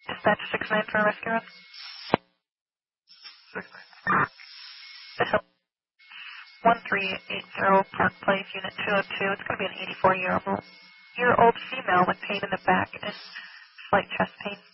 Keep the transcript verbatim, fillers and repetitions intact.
Dispatch six nine for a rescue run. The Hill one three eight zero Park Place, Unit two oh two. It's going to be an eighty-four-year-old year old female with pain in the back and slight chest pain.